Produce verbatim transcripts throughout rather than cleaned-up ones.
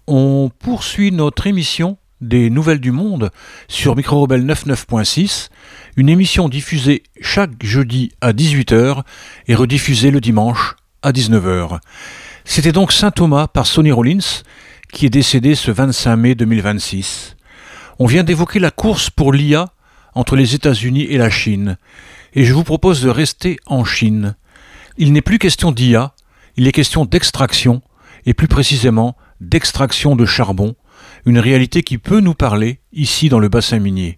On poursuit notre émission des Nouvelles du Monde sur Micro Rebelle quatre-vingt-neuf point six, une émission diffusée chaque jeudi à dix-huit heures et rediffusée le dimanche à dix-neuf heures. C'était donc Saint Thomas par Sonny Rollins qui est décédé ce vingt-cinq mai deux mille vingt-six. On vient d'évoquer la course pour l'I A entre les États-Unis et la Chine, et je vous propose de rester en Chine. Il n'est plus question d'I A, il est question d'extraction, et plus précisément d'extraction de charbon, une réalité qui peut nous parler ici dans le bassin minier.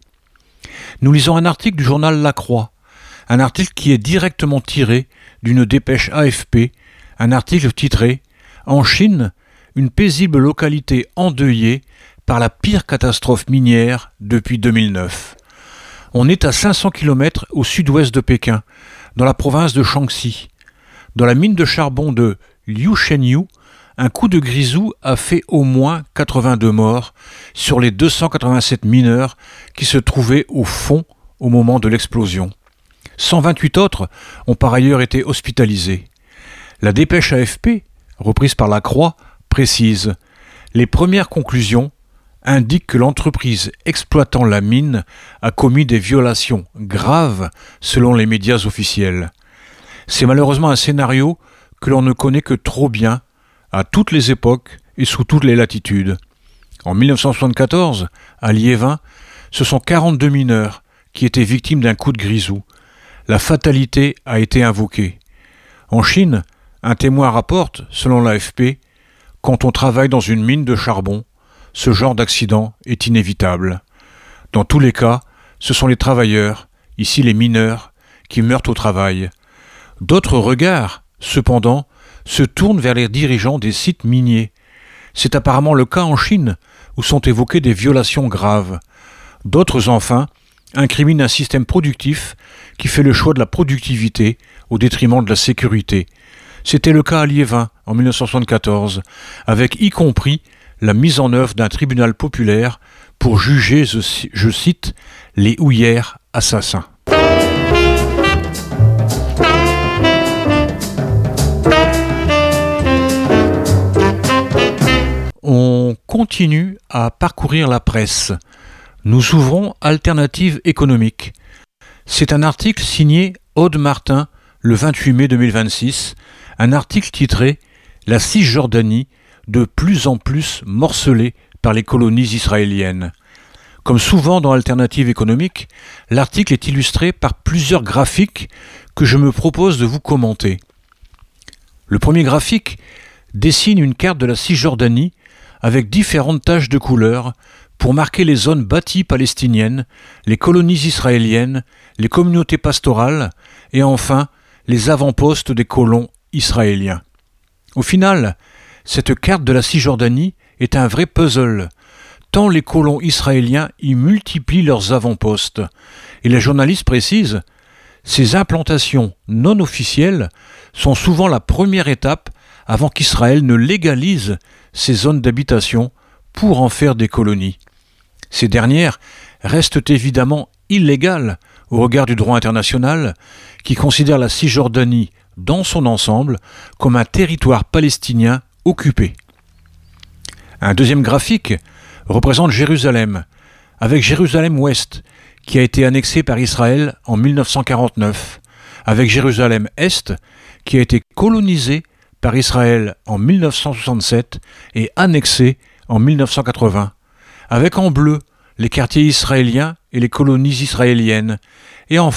Nous lisons un article du journal La Croix, un article qui est directement tiré d'une dépêche A F P, un article titré « En Chine, une paisible localité endeuillée par la pire catastrophe minière depuis deux mille neuf ». On est à cinq cents kilomètres au sud-ouest de Pékin, dans la province de Shaanxi. Dans la mine de charbon de Liushenyu, un coup de grisou a fait au moins quatre-vingt-deux morts sur les deux cent quatre-vingt-sept mineurs qui se trouvaient au fond au moment de l'explosion. cent vingt-huit autres ont par ailleurs été hospitalisés. La dépêche A F P, reprise par La Croix, précise « Les premières conclusions indiquent que l'entreprise exploitant la mine a commis des violations graves selon les médias officiels. C'est malheureusement un scénario que l'on ne connaît que trop bien à toutes les époques et sous toutes les latitudes. En dix-neuf cent soixante-quatorze, à Liévin, ce sont quarante-deux mineurs qui étaient victimes d'un coup de grisou. La fatalité a été invoquée. En Chine, un témoin rapporte, selon l'A F P, « Quand on travaille dans une mine de charbon, ce genre d'accident est inévitable. Dans tous les cas, ce sont les travailleurs, ici les mineurs, qui meurent au travail. D'autres regards, cependant, se tournent vers les dirigeants des sites miniers. C'est apparemment le cas en Chine, où sont évoquées des violations graves. D'autres, enfin, incriminent un système productif qui fait le choix de la productivité au détriment de la sécurité. C'était le cas à Liévin, en dix-neuf cent soixante-quatorze, avec y compris la mise en œuvre d'un tribunal populaire pour juger, je, je cite, « les houillères assassins ». On continue à parcourir la presse. Nous ouvrons Alternative économique. C'est un article signé Aude Martin le vingt-huit mai deux mille vingt-six, un article titré « La Cisjordanie de plus en plus morcelée par les colonies israéliennes ». Comme souvent dans Alternative économique, l'article est illustré par plusieurs graphiques que je me propose de vous commenter. Le premier graphique dessine une carte de la Cisjordanie avec différentes taches de couleurs pour marquer les zones bâties palestiniennes, les colonies israéliennes, les communautés pastorales et enfin les avant-postes des colons israéliens. Au final, cette carte de la Cisjordanie est un vrai puzzle, tant les colons israéliens y multiplient leurs avant-postes. Et les journalistes précisent, ces implantations non officielles sont souvent la première étape avant qu'Israël ne légalise ces zones d'habitation pour en faire des colonies. Ces dernières restent évidemment illégales au regard du droit international qui considère la Cisjordanie dans son ensemble comme un territoire palestinien occupé. Un deuxième graphique représente Jérusalem, avec Jérusalem-Ouest qui a été annexée par Israël en dix-neuf cent quarante-neuf, avec Jérusalem-Est qui a été colonisée par Israël en dix-neuf cent soixante-sept et annexée en dix-neuf cent quatre-vingts, avec en bleu les quartiers israéliens et les colonies israéliennes, et enfin